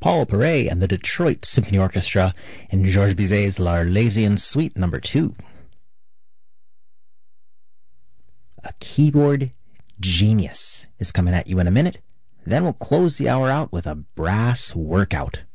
Paul Paray and the Detroit Symphony Orchestra in Georges Bizet's L'Arlésienne Suite No. 2. A keyboard genius is coming at you in a minute. Then we'll close the hour out with a brass workout.